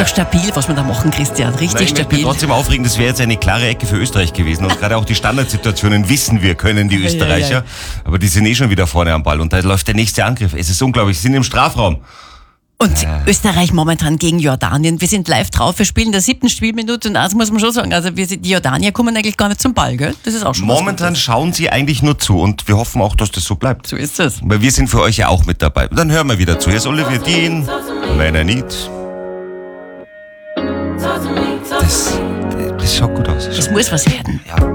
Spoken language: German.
doch stabil, was wir da machen, Christian. Richtig Nein, ich möchte mich stabil. trotzdem aufregen, das wäre jetzt eine klare Ecke für Österreich gewesen. Und gerade auch die Standardsituationen wissen wir, können die Österreicher. Aber die sind schon wieder vorne am Ball. Und da läuft der nächste Angriff. Es ist unglaublich, sie sind im Strafraum. Und Österreich momentan gegen Jordanien. Wir sind live drauf, wir spielen in der 7. Spielminute und eins muss man schon sagen, also die Jordanier kommen eigentlich gar nicht zum Ball, gell? Das ist auch schon Momentan schauen sie eigentlich nur zu und wir hoffen auch, dass das so bleibt. so ist es. Weil wir sind für euch ja auch mit dabei. Und dann hören wir wieder zu. Hier ist Olivier Dean, Man I Need. Das schaut gut aus. Es muss was werden. Ja.